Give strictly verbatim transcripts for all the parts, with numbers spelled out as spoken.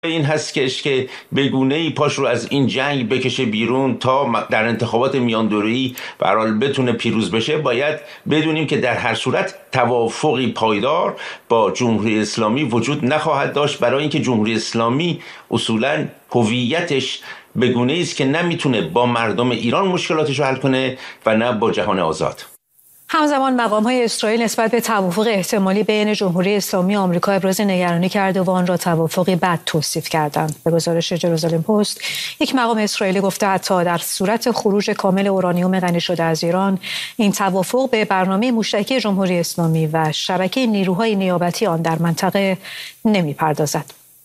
این هستش که به گونه‌ای پاش رو از این جنگ بکشه بیرون تا در انتخابات میاندوره‌ای به هر حال بتونه پیروز بشه. باید بدونیم که در هر صورت توافقی پایدار با جمهوری اسلامی وجود نخواهد داشت، برای اینکه جمهوری اسلامی اصولاً هویتش به گونه‌ای است که نمیتونه با مردم ایران مشکلاتش رو حل کنه و نه با جهان آزاد. همزمان مقام‌های اسرائیل نسبت به توافق احتمالی بین جمهوری اسلامی و آمریکا ابراز نگرانی کرده و آن را توافقی بد توصیف کردند. به گزارش جروزالم پست، یک مقام اسرائیلی گفته حتی در صورت خروج کامل اورانیوم غنی شده از ایران، این توافق به برنامه موشکی جمهوری اسلامی و شبکه نیروهای نیابتی آن در منطقه نمی‌پردازد.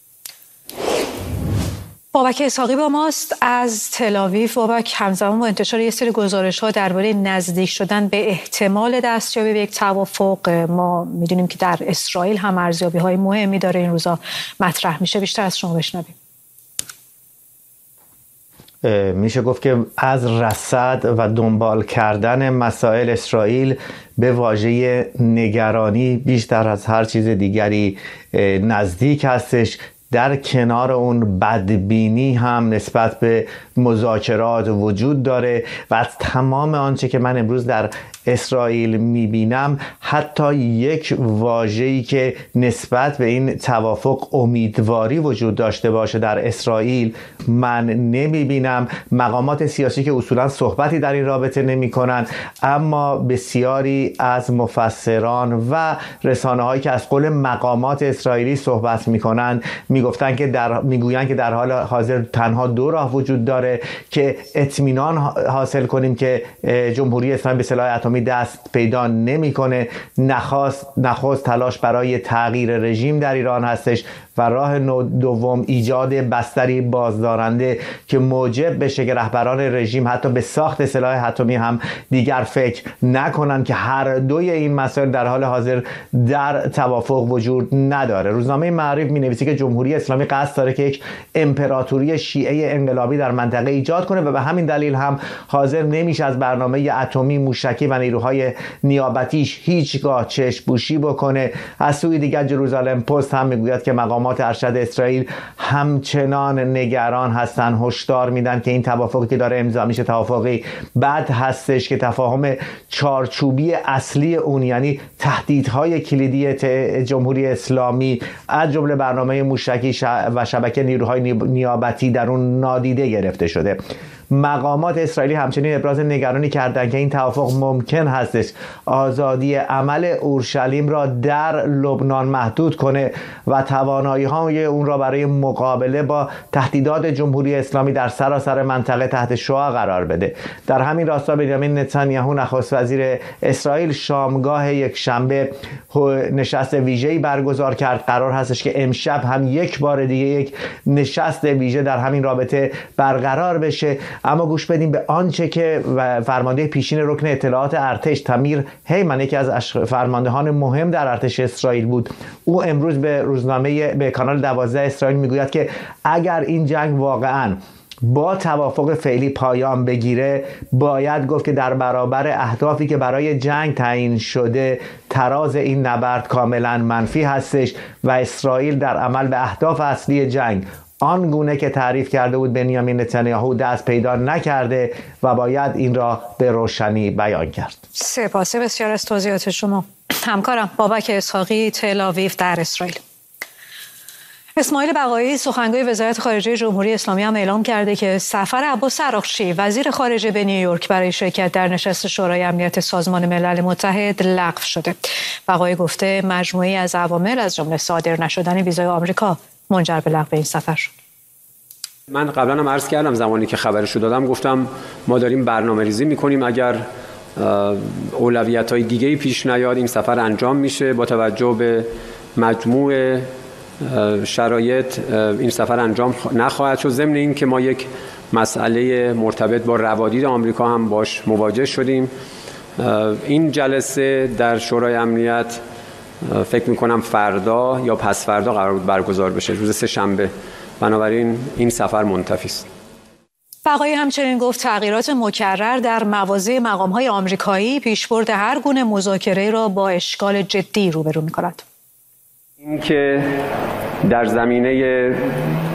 بابک اسحاقی با ماست از تل‌آویو. بابک، همزمان با انتشار یک سری گزارش‌ها درباره نزدیک شدن به احتمال دستیابی به یک توافق، ما می‌دونیم که در اسرائیل هم ارزیابی‌های مهمی داره این روزا مطرح میشه. بیشتر از شما بشنویم. میشه گفت که از رصد و دنبال کردن مسائل اسرائیل به واژه نگرانی بیشتر از هر چیز دیگری نزدیک هستش. در کنار اون بدبینی هم نسبت به مذاکرات وجود داره و از تمام آنچه که من امروز در اسرائیل میبینم، حتی یک واژه‌ای که نسبت به این توافق امیدواری وجود داشته باشه در اسرائیل من نمیبینم. مقامات سیاسی که اصولا صحبتی در این رابطه نمیکنن، اما بسیاری از مفسران و رسانه‌هایی که از قول مقامات اسرائیلی صحبت میکنن میگفتن که در میگویند که در حال حاضر تنها دو راه وجود داره که اطمینان حاصل کنیم که جمهوری اسلامی به سلاح اتمی دست پیدا نمیکنه. نخست نخست تلاش برای تغییر رژیم در ایران هستش و راه دوم ایجاد بستری بازدارنده که موجب بشه که رهبران رژیم حتی به ساخت سلاح اتمی هم دیگر فکر نکنن، که هر دوی این مسائل در حال حاضر در توافق وجود نداره. روزنامه معارف می‌نویسه که جمهوری اسلامی قصد داره که یک امپراتوری شیعه انقلابی در منطقه ایجاد کنه و به همین دلیل هم حاضر نمیشه از برنامه اتمی، موشکی و نیروهای نیابتیش هیچگاه چشم‌پوشی بکنه. از سوی دیگر جروزالم پست هم میگوید که مقامات ارشد اسرائیل همچنان نگران هستن، هشدار میدن که این توافقی که داره امضا میشه توافقی بد هستش که تفاهم چارچوبی اصلی اون، یعنی تهدیدهای کلیدی جمهوری اسلامی از جمله برنامه موشکی و شبکه نیروهای نیابتی در اون نادیده گرفته شده. مقامات اسرائیلی همچنین ابراز نگرانی کردند که این توافق ممکن هستش آزادی عمل اورشلیم را در لبنان محدود کنه و توانایی‌های اون را برای مقابله با تهدیدات جمهوری اسلامی در سراسر منطقه تحت شعاع قرار بده. در همین راستا بنیامین نتانیاهو نخست وزیر اسرائیل شامگاه یک شنبه نشست ویژه‌ای برگزار کرد. قرار هستش که امشب هم یک بار دیگه یک نشست ویژه در همین رابطه برقرار بشه. اما گوش بدیم به آنچه که فرمانده پیشین رکن اطلاعات ارتش تامیر هیمن، یکی از فرماندهان مهم در ارتش اسرائیل بود، او امروز به روزنامه به کانال دوازده اسرائیل میگوید که اگر این جنگ واقعاً با توافق فعلی پایان بگیره، باید گفت که در برابر اهدافی که برای جنگ تعیین شده تراز این نبرد کاملا منفی هستش و اسرائیل در عمل به اهداف اصلی جنگ آن گونه که تعریف کرده بود بنیامین نتانیاهو دست پیدا نکرده و باید این را به روشنی بیان کرد. سپاس بسیار از توضیحات شما. همکارم بابک اسحاقی، تل‌آویو در اسرائیل. اسماعیل بقایی، سخنگوی وزارت خارجه جمهوری اسلامی، هم اعلام کرده که سفر عباس عراقچی وزیر خارجه به نیویورک برای شرکت در نشست شورای امنیت سازمان ملل متحد لغو شده. بقایی گفته مجموعه‌ای از عوامل از جمله صادر نشدن ویزای آمریکا منجر به لغو این سفر شد. من قبلا هم عرض کردم، زمانی که خبرشو دادم گفتم ما داریم برنامه ریزی میکنیم، اگر اولویت‌های دیگه‌ای پیش نیاد این سفر انجام میشه. با توجه به مجموع شرایط این سفر انجام نخواهد شد. ضمن این که ما یک مسئله مرتبط با روادید آمریکا هم باش مواجه شدیم. این جلسه در شورای امنیت فکر میکنم فردا یا پس فردا قرار بود برگزار بشه، روز سه شنبه. بنابراین این سفر منتفی است. بقایی همچنین گفت تغییرات مکرر در مواضع مقام‌های آمریکایی پیشبرد هر گونه مذاکره را با اشکال جدی روبرو می‌کند. این که در زمینه